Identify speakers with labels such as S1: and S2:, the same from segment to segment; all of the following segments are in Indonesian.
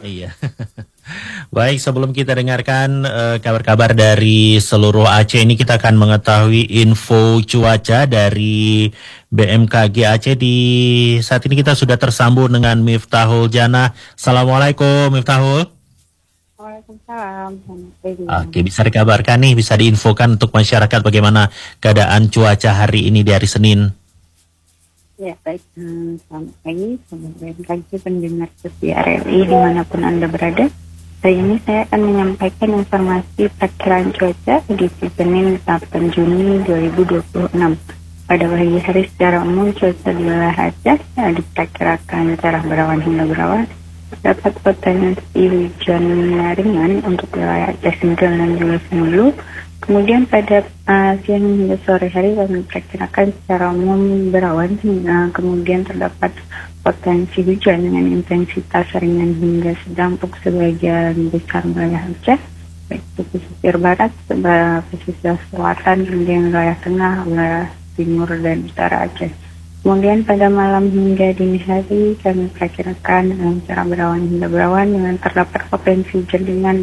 S1: Iya. Baik, sebelum kita dengarkan kabar-kabar dari seluruh Aceh, ini kita akan mengetahui info cuaca dari BMKG Aceh. Di saat ini kita sudah tersambung dengan Miftahul Jana. Assalamualaikum Miftahul.
S2: Waalaikumsalam, selamat pagi.
S1: Oke, bisa dikabarkan nih, bisa diinfokan untuk masyarakat bagaimana keadaan cuaca hari ini di hari Senin.
S2: Ya, baik. Selamat pagi, selamat pagi pendengar setia RRI dimanapun Anda berada. Hari ini saya akan menyampaikan informasi perkiraan cuaca di Senin 8 Juni 2026. Pada pagi hari secara umum cuaca di wilayah Aceh diperkirakan cerah berawan hingga berawan. Dapat potensi hujan ringan untuk wilayah Aceh Singkil dan juga Semeru. Kemudian pada siang hingga sore hari kami perkirakan secara umum berawan, kemudian terdapat potensi hujan dengan intensitas ringan hingga sedang untuk sebagian besar wilayah Aceh, baik itu pesisir barat, pesisir selatan, kemudian wilayah tengah, wilayah timur dan utara Aceh. Kemudian pada malam hingga dini hari kami perkirakan cerah berawan hingga berawan dengan terdapat potensi hujan dengan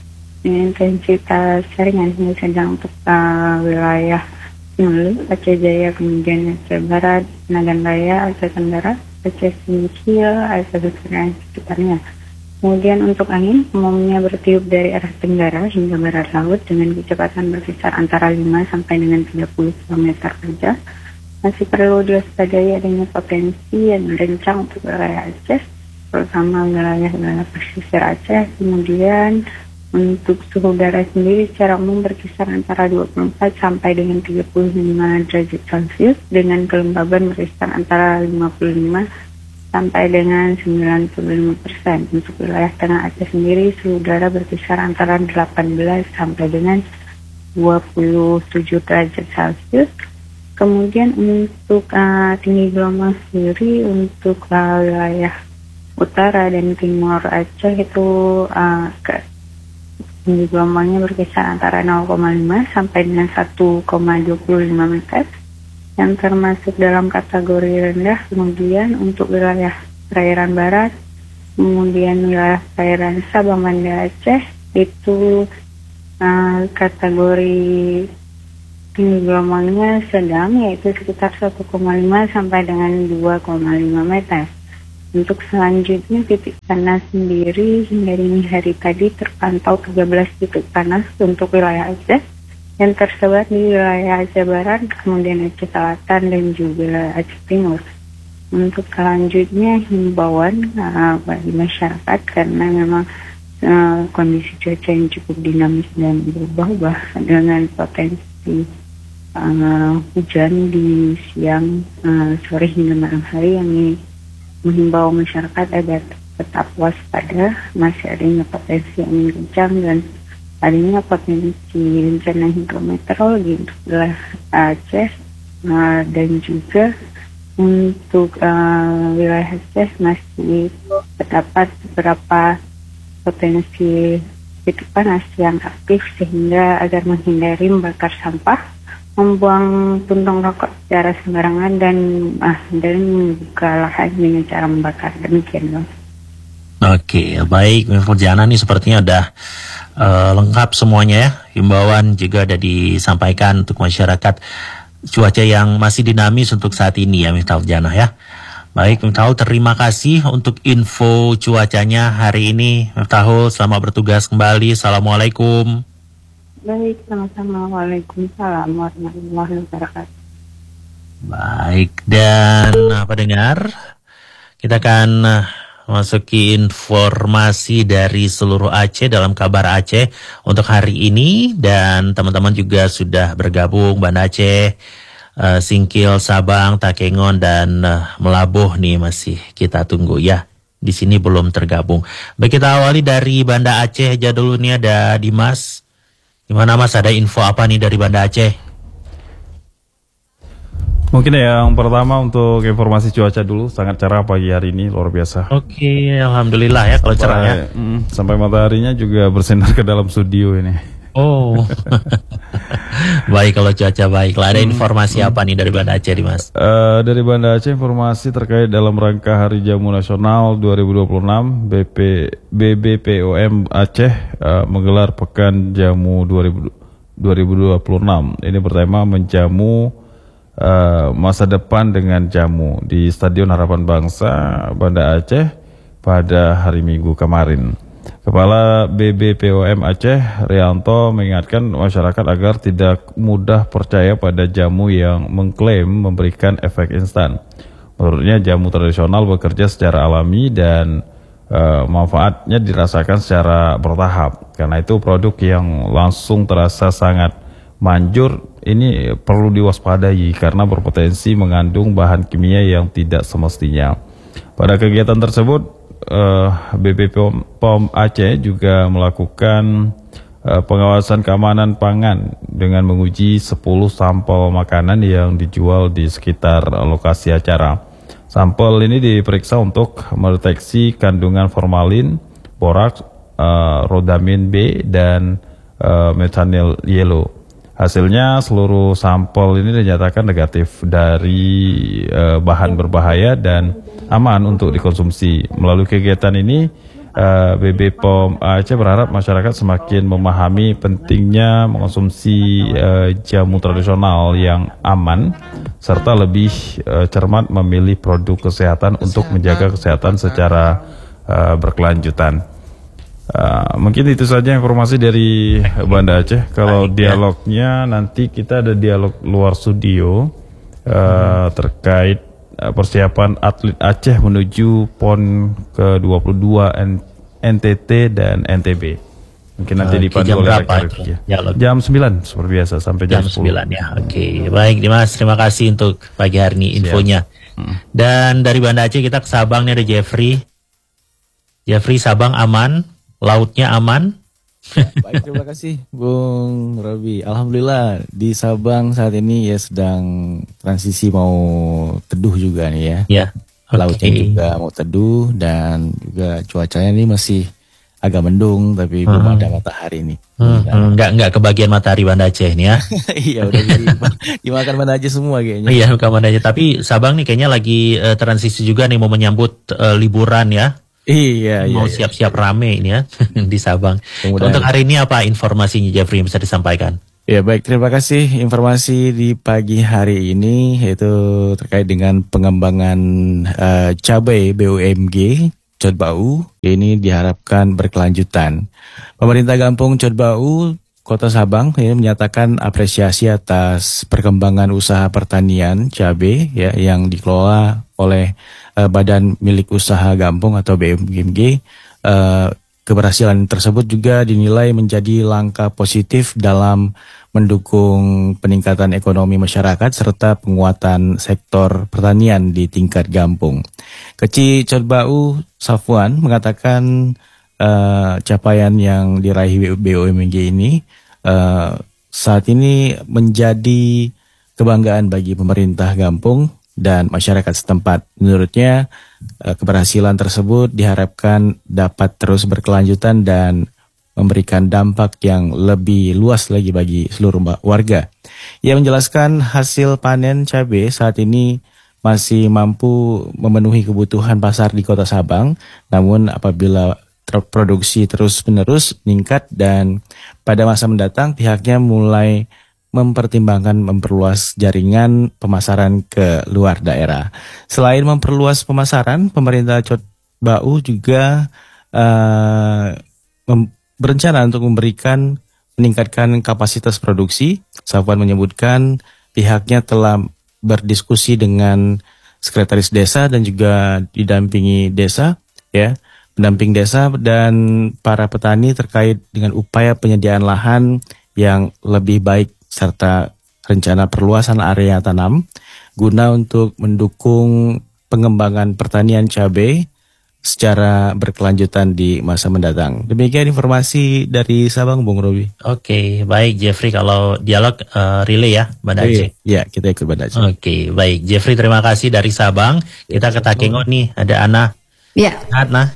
S2: intensitas ringan hingga sedang untuk wilayah Hulu, Aceh Jaya, kemudian Aceh Barat, Nagan Raya, Aceh Tenggara, Aceh Singkil, Aceh Besar dan sekitarnya. Kemudian untuk angin umumnya bertiup dari arah tenggara hingga barat laut dengan kecepatan berkisar antara 5 sampai dengan 30 km per jam. Masih perlu diwaspadai adanya potensi yang rencang untuk wilayah Aceh, terutama wilayah pesisir Aceh. Kemudian untuk suhu udara sendiri secara umum berkisar antara 24 sampai dengan 35 derajat Celcius dengan kelembaban berkisar antara 55 sampai dengan 95%. Untuk wilayah tengah Aceh sendiri suhu udara berkisar antara 18 sampai dengan 27 derajat Celcius. Kemudian untuk tinggi gelombang sendiri untuk wilayah utara dan timur Aceh itu tinggi gelombangnya berkisar antara 0,5 sampai dengan 1,25 meter yang termasuk dalam kategori rendah. Kemudian untuk wilayah perairan barat, kemudian wilayah perairan Sabang Banda Aceh itu kategori tinggi gelombangnya sedang, yaitu sekitar 1,5 sampai dengan 2,5 meter. Untuk selanjutnya titik panas sendiri hingga dini hari tadi terpantau 13 titik panas untuk wilayah Aceh yang tersebar di wilayah Aceh Barat, kemudian Aceh Selatan dan juga Aceh Timur. Untuk selanjutnya himbauan bagi masyarakat karena memang kondisi cuaca yang cukup dinamis dan berubah-ubah dengan potensi hujan di siang, sore hingga malam hari yang menghimbau masyarakat agar tetap waspada, masih adanya potensi angin kencang dan adanya potensi bencana hidrometeorologi untuk wilayah Aceh, dan juga untuk wilayah Aceh masih terdapat beberapa potensi titik panas yang aktif sehingga agar menghindari membakar sampah, membuang puntung rokok secara sembarangan dan membuka lahan dengan cara membakar. Demikian, Bang.
S1: Oke, baik, Miftahul Jana nih sepertinya udah lengkap semuanya ya. Himbauan juga ada disampaikan untuk masyarakat. Cuaca yang masih dinamis untuk saat ini ya Miftahul Jana ya. Baik, Miftahul, terima kasih untuk info cuacanya hari ini. Miftahul, selamat bertugas kembali. Assalamualaikum.
S2: Baik, sama-sama. Waalaikumsalam warahmatullahi wabarakatuh.
S1: Baik, dan pendengar, kita akan masuki informasi dari seluruh Aceh dalam kabar Aceh untuk hari ini. Dan teman-teman juga sudah bergabung, Banda Aceh, Singkil, Sabang, Takengon, dan Melabuh nih masih kita tunggu ya. Di sini belum tergabung. Baik, kita awali dari Banda Aceh aja dulu nih, ada Dimas. Gimana Mas, ada info apa nih dari Banda Aceh?
S3: Mungkin yang pertama untuk informasi cuaca dulu, sangat cerah pagi hari ini, luar biasa.
S1: Oke, alhamdulillah ya kalau cerahnya.
S3: Sampai mataharinya juga bersinar ke dalam studio ini.
S1: Oh. Baik, kalau cuaca baiklah. Ada informasi apa nih dari Banda Aceh, Dimas?
S3: Dari Banda Aceh informasi terkait dalam rangka Hari Jamu Nasional 2026, BBPOM Aceh menggelar Pekan Jamu 2026. Ini bertema menjamu masa depan dengan jamu di Stadion Harapan Bangsa Banda Aceh pada hari Minggu kemarin. Kepala BBPOM Aceh, Rianto, mengingatkan masyarakat agar tidak mudah percaya pada jamu yang mengklaim memberikan efek instan. Menurutnya jamu tradisional bekerja secara alami dan manfaatnya dirasakan secara bertahap. Karena itu produk yang langsung terasa sangat manjur ini perlu diwaspadai karena berpotensi mengandung bahan kimia yang tidak semestinya. Pada kegiatan tersebut, BBPOM Aceh juga melakukan pengawasan keamanan pangan dengan menguji 10 sampel makanan yang dijual di sekitar lokasi acara. Sampel ini diperiksa untuk mendeteksi kandungan formalin, boraks, rodamin B, dan methanol yellow. Hasilnya seluruh sampel ini dinyatakan negatif dari bahan berbahaya dan aman untuk dikonsumsi. Melalui kegiatan ini, BBPOM Aceh berharap masyarakat semakin memahami pentingnya mengonsumsi jamu tradisional yang aman, serta lebih cermat memilih produk kesehatan untuk menjaga kesehatan secara berkelanjutan. Mungkin itu saja informasi dari Banda Aceh. Kalau dialognya nanti kita ada dialog luar studio terkait persiapan atlet Aceh menuju PON ke-22 NTT dan NTB. Mungkin nanti dipandu oleh Rekan. Jam 9 seperti biasa sampai jam 10.
S1: 9 ya. Oke, baik Dimas, terima kasih untuk pagi hari ini infonya. Dan dari Banda Aceh kita ke Sabang nih, ada Jeffrey. Jeffrey, Sabang aman? Lautnya aman?
S4: Baik, terima kasih Bung Robi. Alhamdulillah di Sabang saat ini ya sedang transisi mau teduh juga nih ya.
S1: Ya. Okay.
S4: Lautnya juga mau teduh dan juga cuacanya ini masih agak mendung tapi belum ada matahari nih.
S1: Enggak kebagian matahari Banda Aceh nih ya.
S4: Iya, udah dimakan Banda Aceh semua kayaknya.
S1: Iya, bukan Banda Aceh, tapi Sabang nih kayaknya lagi transisi juga nih mau menyambut liburan ya.
S4: Iya,
S1: mau siap-siap rame ini ya di Sabang. Untuk hari ini apa informasinya Jeffrey yang bisa disampaikan?
S4: Ya baik, terima kasih informasi di pagi hari ini yaitu terkait dengan pengembangan cabai BUMG Codbau. Ini diharapkan berkelanjutan. Pemerintah Kampung Codbau Kota Sabang ini menyatakan apresiasi atas perkembangan usaha pertanian cabai ya yang dikelola oleh Badan Milik Usaha Kampung atau BUMG. Keberhasilan tersebut juga dinilai menjadi langkah positif dalam mendukung peningkatan ekonomi masyarakat serta penguatan sektor pertanian di tingkat kampung. Keci Codbau Safwan mengatakan capaian yang diraih BUMG ini saat ini menjadi kebanggaan bagi pemerintah kampung dan masyarakat setempat. Menurutnya keberhasilan tersebut diharapkan dapat terus berkelanjutan dan memberikan dampak yang lebih luas lagi bagi seluruh warga. Ia menjelaskan hasil panen cabai saat ini masih mampu memenuhi kebutuhan pasar di Kota Sabang, namun apabila produksi terus-menerus meningkat dan pada masa mendatang pihaknya mulai mempertimbangkan memperluas jaringan pemasaran ke luar daerah. Selain memperluas pemasaran, pemerintah Codbau juga berencana untuk meningkatkan kapasitas produksi. Safwan menyebutkan pihaknya telah berdiskusi dengan sekretaris desa dan juga didampingi desa, ya, pendamping desa dan para petani terkait dengan upaya penyediaan lahan yang lebih baik serta rencana perluasan area tanam guna untuk mendukung pengembangan pertanian cabai secara berkelanjutan di masa mendatang. Demikian informasi dari Sabang, Bung Robi.
S1: Oke, baik Jeffrey, kalau dialog relay ya, Banda Aceh.
S4: Ya, kita ikut Banda Aceh.
S1: Oke, baik Jeffrey, terima kasih dari Sabang. Kita ke Takengon nih, ada Ana.
S5: Ya.
S1: Sehat, Nah.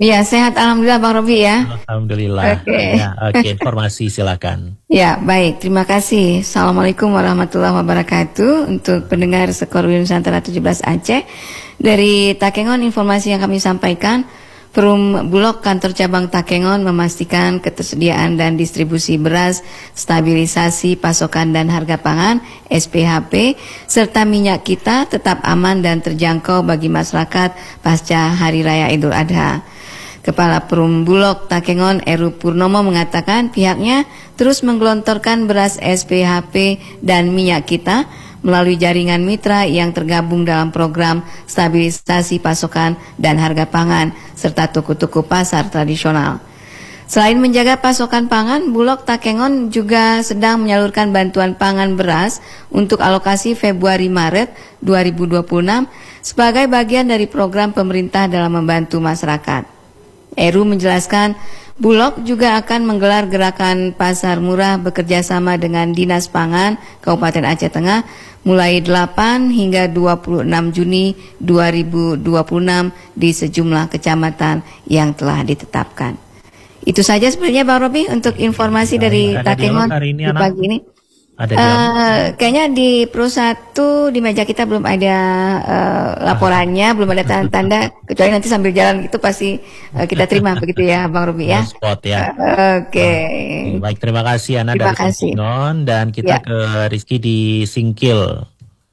S5: Iya, sehat alhamdulillah Bang Robi ya.
S1: Alhamdulillah.
S5: Oke.
S1: Ya, oke, informasi silakan.
S5: Ya, baik. Terima kasih. Assalamualaikum warahmatullahi wabarakatuh. Untuk pendengar Skor Nusantara 17 Aceh. Dari Takengon, informasi yang kami sampaikan, Perum Bulog Kantor Cabang Takengon memastikan ketersediaan dan distribusi beras, stabilisasi pasokan dan harga pangan, SPHP, serta minyak kita tetap aman dan terjangkau bagi masyarakat pasca Hari Raya Idul Adha. Kepala Perum Bulog Takengon Eru Purnomo mengatakan pihaknya terus menggelontorkan beras SPHP dan minyak kita melalui jaringan mitra yang tergabung dalam program stabilisasi pasokan dan harga pangan serta toko-toko pasar tradisional. Selain menjaga pasokan pangan, Bulog Takengon juga sedang menyalurkan bantuan pangan beras untuk alokasi Februari-Maret 2026 sebagai bagian dari program pemerintah dalam membantu masyarakat. Eru menjelaskan, Bulog juga akan menggelar gerakan pasar murah bekerjasama dengan Dinas Pangan Kabupaten Aceh Tengah mulai 8 hingga 26 Juni 2026 di sejumlah kecamatan yang telah ditetapkan. Itu saja sebenarnya Bang Robi untuk informasi dari Takengon di pagi ini. Kayaknya di Pro 1 di meja kita belum ada laporannya, belum ada tanda-tanda, kecuali nanti sambil jalan itu pasti kita terima begitu ya Bang Robi ya.
S1: Spot ya.
S5: Oke.
S1: Baik, terima kasih Ana
S5: Terima
S1: dari
S5: kasih.
S1: Takengon, dan kita ke Rizky di Singkil.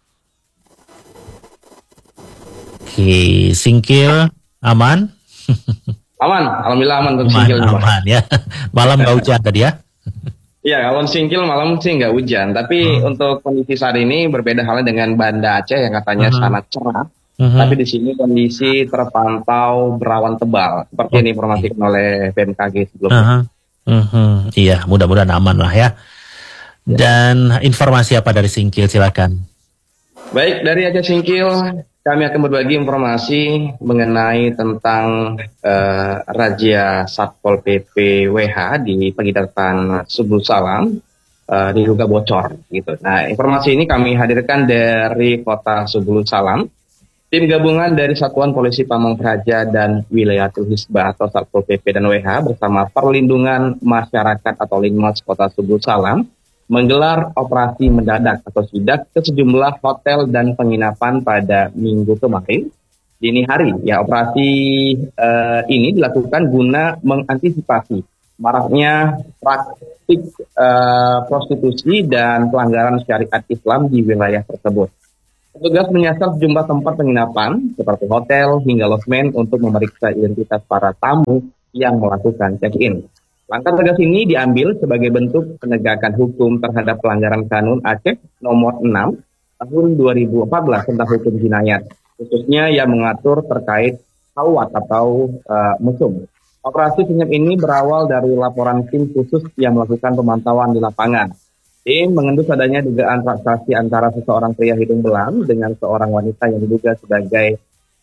S1: Oke, Singkil aman?
S6: Aman, alhamdulillah aman untuk Singkil.
S1: Aman ya. Malam nggak hujan tadi ya?
S6: Iya, kalau Singkil malam sih nggak hujan. Tapi untuk kondisi saat ini berbeda halnya dengan Banda Aceh yang katanya sangat cerah. Tapi di sini kondisi terpantau berawan tebal. Seperti yang diinformasikan oleh BMKG sebelumnya.
S1: Iya, mudah-mudahan aman lah ya. Dan informasi apa dari Singkil, silakan.
S6: Baik, dari Aceh Singkil kami akan berbagi informasi mengenai tentang razia Satpol PP WH di Pegidatan Subul Salam diduga bocor gitu. Nah, informasi ini kami hadirkan dari Kota Subul Salam. Tim gabungan dari Satuan Polisi Pamong Praja dan Wilayatul Hisbah atau Satpol PP dan WH bersama Perlindungan Masyarakat atau Linmas Kota Subul Salam menggelar operasi mendadak atau sidak ke sejumlah hotel dan penginapan pada Minggu kemarin dini hari. Ya, operasi ini dilakukan guna mengantisipasi maraknya praktik prostitusi dan pelanggaran syariat Islam di wilayah tersebut. Petugas menyasar sejumlah tempat penginapan seperti hotel hingga losmen untuk memeriksa identitas para tamu yang melakukan check-in. Langkah tegas ini diambil sebagai bentuk penegakan hukum terhadap pelanggaran Kanun Aceh nomor 6 tahun 2014 tentang hukum jinayat, khususnya yang mengatur terkait khawat atau mesum. Operasi senyap ini berawal dari laporan tim khusus yang melakukan pemantauan di lapangan. Tim mengendus adanya dugaan transaksi antara seseorang pria hidung belang dengan seorang wanita yang diduga sebagai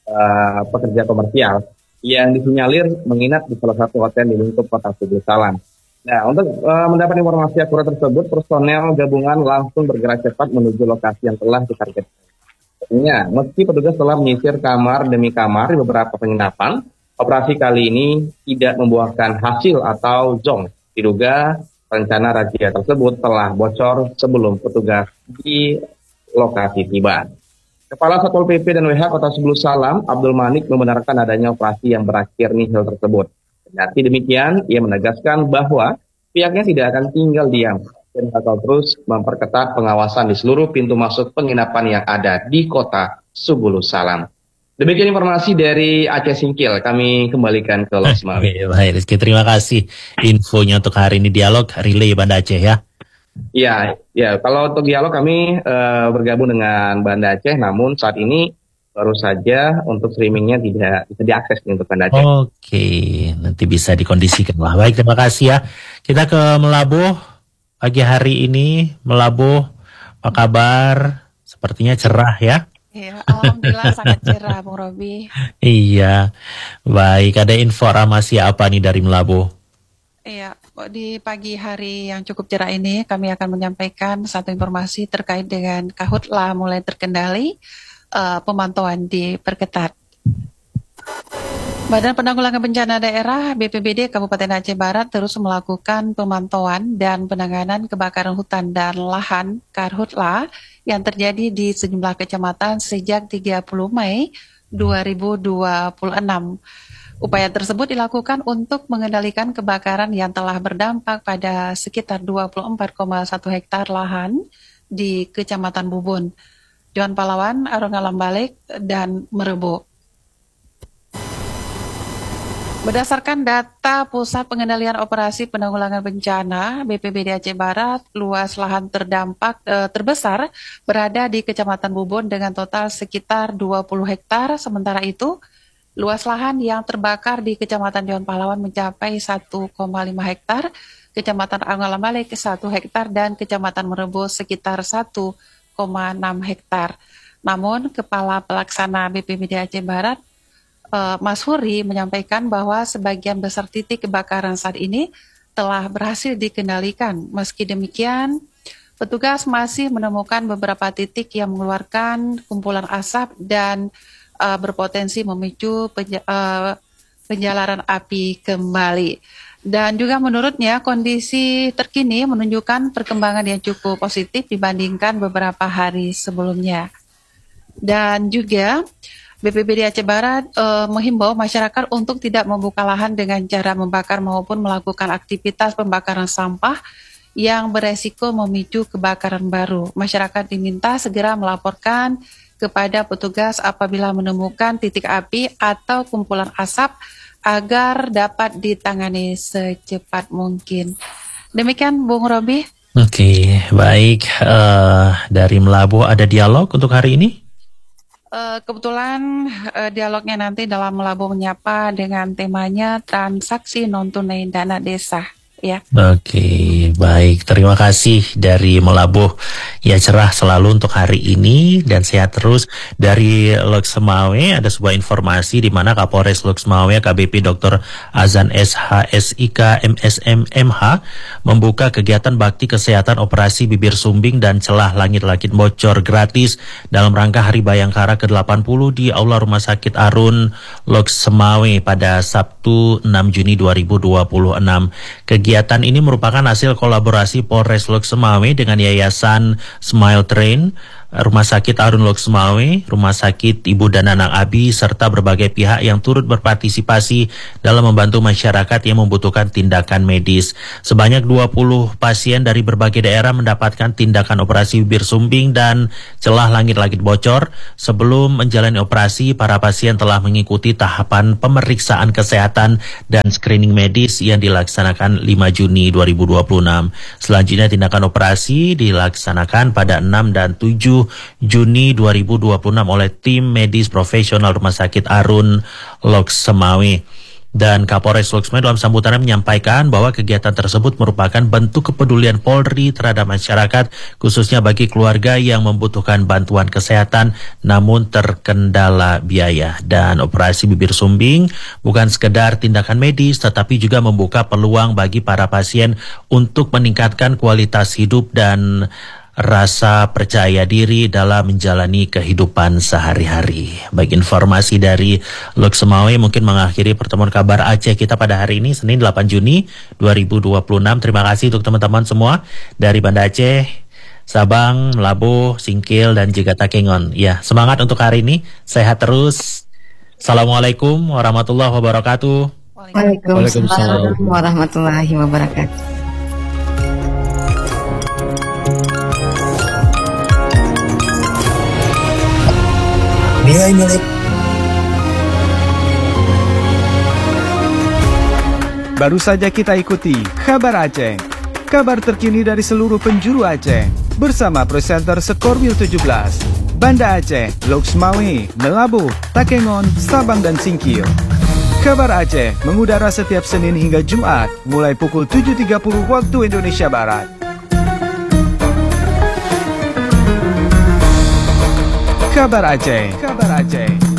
S6: pekerja komersial yang disinyalir menginap di salah satu hotel di lingkup Kota Subul Salam. Nah, untuk mendapat informasi akurat tersebut, personel gabungan langsung bergerak cepat menuju lokasi yang telah ditargetkan. Artinya, meski petugas telah menyisir kamar demi kamar di beberapa penginapan, operasi kali ini tidak membuahkan hasil atau zong. Diduga rencana razia tersebut telah bocor sebelum petugas di lokasi tiba. Kepala Satpol PP dan WH Kota Subul Salam, Abdul Manik, membenarkan adanya operasi yang berakhir nihil tersebut. Kendati demikian, ia menegaskan bahwa pihaknya tidak akan tinggal diam dan bakal terus memperketat pengawasan di seluruh pintu masuk penginapan yang ada di Kota Subul Salam. Demikian informasi dari Aceh Singkil. Kami kembalikan ke Losma.
S1: Baik, Rizky, terima kasih infonya untuk hari ini dialog Relay Banda Aceh ya.
S6: Iya, ya. Kalau untuk dialog kami bergabung dengan Banda Aceh, namun saat ini baru saja untuk streamingnya tidak bisa diakses untuk Banda Aceh.
S1: Oke, nanti bisa dikondisikan lah. Baik, terima kasih ya. Kita ke Melabuh pagi hari ini. Melabuh, apa kabar? Sepertinya cerah ya.
S7: Iya, alhamdulillah sangat cerah, Bung Robi.
S1: Iya, baik. Ada informasi apa nih dari Melabuh?
S7: Iya, di pagi hari yang cukup cerah ini kami akan menyampaikan satu informasi terkait dengan Karhutla mulai terkendali, pemantauan diperketat. Badan Penanggulangan Bencana Daerah BPBD Kabupaten Aceh Barat terus melakukan pemantauan dan penanganan kebakaran hutan dan lahan Karhutla yang terjadi di sejumlah kecamatan sejak 30 Mei 2026. Upaya tersebut dilakukan untuk mengendalikan kebakaran yang telah berdampak pada sekitar 24,1 hektar lahan di Kecamatan Bubun, John Pahlawan, Arong Alam Balik, dan Merebo. Berdasarkan data Pusat Pengendalian Operasi Penanggulangan Bencana BPBD Aceh Barat, luas lahan terdampak terbesar berada di Kecamatan Bubun dengan total sekitar 20 hektar. Sementara itu, luas lahan yang terbakar di Kecamatan John Pahlawan mencapai 1,5 hektar, Kecamatan Alang Balik 1 hektar, dan Kecamatan Merebo sekitar 1,6 hektar. Namun, Kepala Pelaksana BPBD Aceh Barat Mas Huri menyampaikan bahwa sebagian besar titik kebakaran saat ini telah berhasil dikendalikan. Meski demikian, petugas masih menemukan beberapa titik yang mengeluarkan kumpulan asap dan berpotensi memicu penjalaran api kembali. Dan juga menurutnya kondisi terkini menunjukkan perkembangan yang cukup positif dibandingkan beberapa hari sebelumnya. Dan juga BPBD Aceh Barat menghimbau masyarakat untuk tidak membuka lahan dengan cara membakar maupun melakukan aktivitas pembakaran sampah yang beresiko memicu kebakaran baru. Masyarakat diminta segera melaporkan kepada petugas apabila menemukan titik api atau kumpulan asap agar dapat ditangani secepat mungkin. Demikian Bung Robi.
S1: Oke, baik. Dari Melabu ada dialog untuk hari ini?
S7: Kebetulan dialognya nanti dalam Melabu Menyapa dengan temanya transaksi non-tunai dana desa. Ya.
S1: Oke, baik. Terima kasih dari Melabuh. Ya, cerah selalu untuk hari ini dan sehat terus. Dari Loksemawe ada sebuah informasi di mana Kapolres Loksemawe KBP Dr. Azan SHSIK MSM MH membuka kegiatan bakti kesehatan operasi bibir sumbing dan celah langit-langit bocor gratis dalam rangka Hari Bayangkara ke-80 di Aula Rumah Sakit Arun Loksemawe pada Sabtu 6 Juni 2026. Kegiatan ini merupakan hasil kolaborasi Polres Loksemawe dengan Yayasan Smile Train, Rumah Sakit Arun Loksemawe, Rumah Sakit Ibu dan Anak Abi, serta berbagai pihak yang turut berpartisipasi dalam membantu masyarakat yang membutuhkan tindakan medis. Sebanyak 20 pasien dari berbagai daerah mendapatkan tindakan operasi bibir sumbing dan celah langit-langit bocor. Sebelum menjalani operasi, para pasien telah mengikuti tahapan pemeriksaan kesehatan dan screening medis yang dilaksanakan 5 Juni 2026. Selanjutnya tindakan operasi dilaksanakan pada 6 dan 7 Juni 2026 oleh tim medis profesional Rumah Sakit Arun Loksemawe. Dan Kapolres Loksemawe dalam sambutannya menyampaikan bahwa kegiatan tersebut merupakan bentuk kepedulian Polri terhadap masyarakat, khususnya bagi keluarga yang membutuhkan bantuan kesehatan namun terkendala biaya. Dan operasi bibir sumbing bukan sekedar tindakan medis, tetapi juga membuka peluang bagi para pasien untuk meningkatkan kualitas hidup dan rasa percaya diri dalam menjalani kehidupan sehari-hari. Baik, informasi dari Loksemawe mungkin mengakhiri pertemuan kabar Aceh kita pada hari ini, Senin 8 Juni 2026. Terima kasih untuk teman-teman semua dari Banda Aceh, Sabang, Melabu, Singkil, dan juga Takengon. Ya, semangat untuk hari ini, sehat terus. Assalamualaikum warahmatullahi wabarakatuh.
S5: Waalaikumsalam warahmatullahi wabarakatuh.
S8: Nilai milik.
S9: Baru saja kita ikuti Kabar Aceh, kabar terkini dari seluruh penjuru Aceh bersama presenter Skorwil 17, Banda Aceh, Loksemawe, Melabu, Takengon, Sabang, dan Singkil. Kabar Aceh mengudara setiap Senin hingga Jumat mulai pukul 7.30 waktu Indonesia Barat. Kabar Aceh, Kabar Aceh.